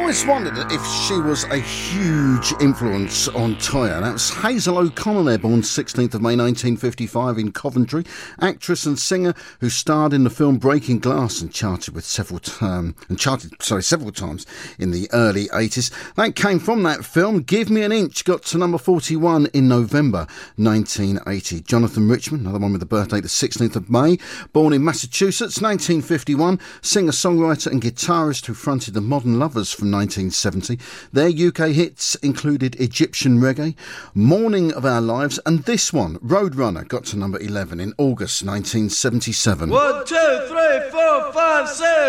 always wondered if she was a huge influence on Toyah. That was Hazel O'Connor there, born 16th of May 1955 in Coventry, actress and singer who starred in the film Breaking Glass and charted several times in the early 80s. That came from that film. Give Me an Inch got to number 41 in November 1980. Jonathan Richman, another one with a birthday the 16th of May, born in Massachusetts, 1951, singer-songwriter and guitarist who fronted the Modern Lovers from 1970. Their UK hits included Egyptian Reggae, Morning of Our Lives, and this one, Roadrunner, got to number 11 in August 1977. 1, 2, 3, 4, 5, 6.